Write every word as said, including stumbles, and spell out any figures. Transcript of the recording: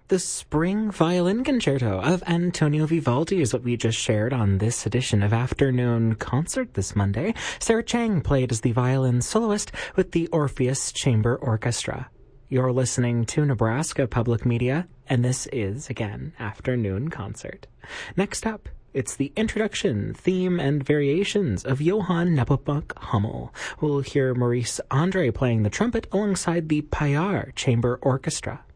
The Spring Violin Concerto of Antonio Vivaldi is what we just shared on this edition of Afternoon Concert this Monday. Sarah Chang played as the violin soloist with the Orpheus Chamber Orchestra. You're listening to Nebraska Public Media, and this is, again, Afternoon Concert. Next up, it's the introduction, theme, and variations of Johann Nepomuk Hummel. We'll hear Maurice Andre playing the trumpet alongside the Payar Chamber Orchestra.